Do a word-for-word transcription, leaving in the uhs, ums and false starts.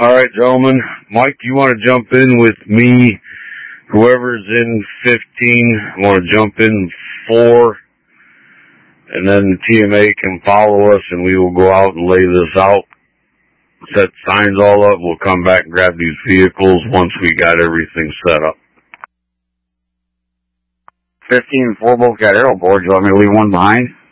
All right, gentlemen. Mike, you want to jump in with me? Whoever's in fifteen, want to jump in four, and then the T M A can follow us, and we will go out and lay this out. Set signs all up. We'll come back and grab these vehicles once we got everything set up. fifteen and four both got arrow boards. You want me to leave one behind?